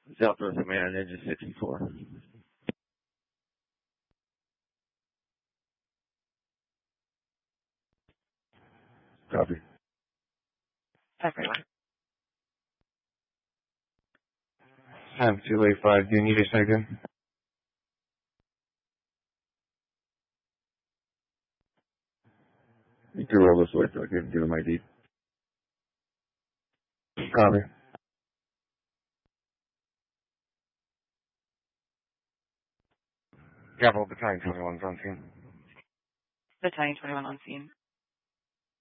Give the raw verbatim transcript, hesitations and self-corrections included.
Delta Command Engine sixty-four. Copy. Everyone. Time two eight five. Do you need a second? You can roll this way so I can give him I D. Copy. Capital Battalion twenty-one's on scene. Battalion twenty-one on scene.